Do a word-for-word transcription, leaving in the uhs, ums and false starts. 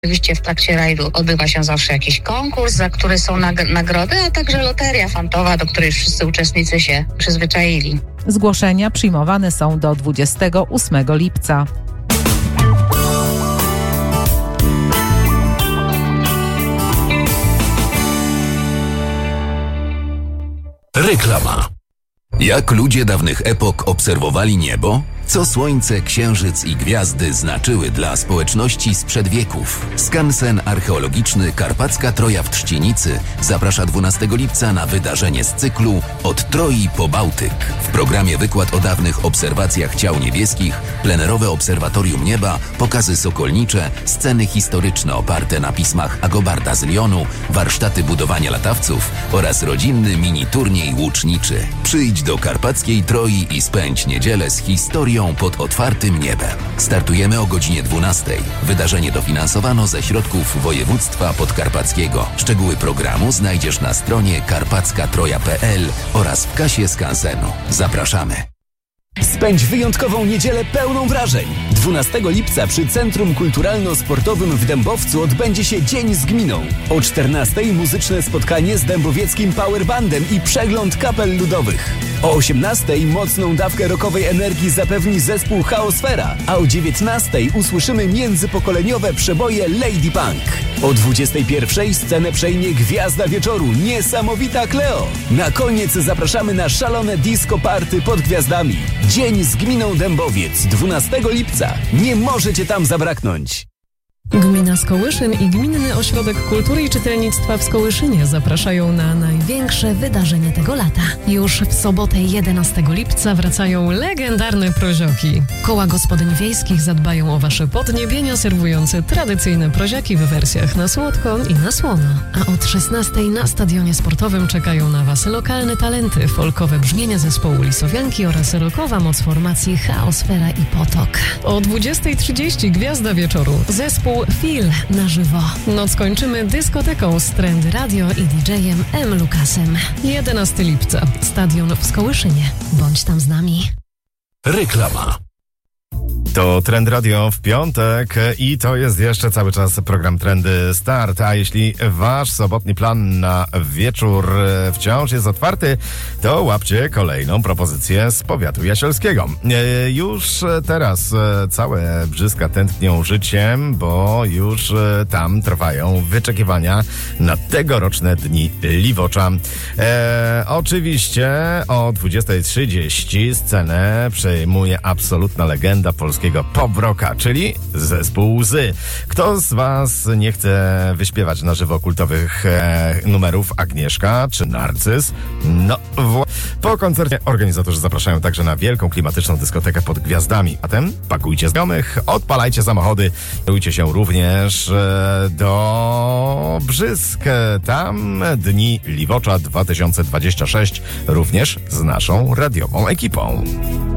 Oczywiście w trakcie rajdu odbywa się zawsze jakiś konkurs, za który są nag- nagrody, a także loteria fantowa, do której wszyscy uczestnicy się przyzwyczaili. Zgłoszenia przyjmowane są do dwudziestego ósmego lipca. Reklama. Jak ludzie dawnych epok obserwowali niebo? Co słońce, księżyc i gwiazdy znaczyły dla społeczności sprzed wieków? Skansen archeologiczny Karpacka Troja w Trzcienicy zaprasza dwunastego lipca na wydarzenie z cyklu Od Troi po Bałtyk. W programie wykład o dawnych obserwacjach ciał niebieskich, plenerowe obserwatorium nieba, pokazy sokolnicze, sceny historyczne oparte na pismach Agobarda z Lyonu, warsztaty budowania latawców oraz rodzinny mini-turniej łuczniczy. Przyjdź do Karpackiej Troi i spędź niedzielę z historią pod otwartym niebem. Startujemy o godzinie dwunastej. Wydarzenie dofinansowano ze środków województwa podkarpackiego. Szczegóły programu znajdziesz na stronie karpacka troja kropka p l oraz w kasie skansenu. Zapraszamy. Spędź wyjątkową niedzielę pełną wrażeń. dwunastego lipca przy Centrum Kulturalno-Sportowym w Dębowcu odbędzie się Dzień z Gminą. O czternastej muzyczne spotkanie z dębowieckim powerbandem i przegląd kapel ludowych. O osiemnastej mocną dawkę rockowej energii zapewni zespół Chaosfera, a o dziewiętnastej usłyszymy międzypokoleniowe przeboje Lady Punk. O dwudziestej pierwszej scenę przejmie gwiazda wieczoru, niesamowita Cleo. Na koniec zapraszamy na szalone disco party pod gwiazdami. Dzień z Gminą Dębowiec, dwunastego lipca. Nie możecie tam zabraknąć. Gmina Skołyszyn i Gminny Ośrodek Kultury i Czytelnictwa w Skołyszynie zapraszają na największe wydarzenie tego lata. Już w sobotę jedenastego lipca wracają legendarne prozioki. Koła gospodyń wiejskich zadbają o wasze podniebienia, serwujące tradycyjne proziaki w wersjach na słodko i na słono. A od szesnastej na stadionie sportowym czekają na was lokalne talenty, folkowe brzmienia zespołu Lisowianki oraz rockowa moc formacji Chaosfera i Potok. O dwudziestej trzydzieści gwiazda wieczoru, zespół Feel na żywo. Noc kończymy dyskoteką z Trendy Radio i didżejem M. Lukasem. jedenastego lipca. Stadion w Skołyszynie. Bądź tam z nami. Reklama. To Trend Radio w piątek i to jest jeszcze cały czas program Trendy Start. A jeśli wasz sobotni plan na wieczór wciąż jest otwarty, to łapcie kolejną propozycję z powiatu jasielskiego. Już teraz całe Brzyska tętnią życiem, bo już tam trwają wyczekiwania na tegoroczne Dni Liwocza. E, oczywiście o dwudziestej trzydzieści scenę przejmuje absolutna legenda polskiego pop-rocka, czyli zespół Łzy. Kto z was nie chce wyśpiewać na żywo kultowych e, numerów Agnieszka czy Narcyz? No, w... po koncercie organizatorzy zapraszają także na wielką klimatyczną dyskotekę pod gwiazdami. Zatem pakujcie znajomych, odpalajcie samochody, kierujcie się również e, do Brzysk. Tam Dni Liwocza dwa tysiące dwudziesty szósty również z naszą radiową ekipą.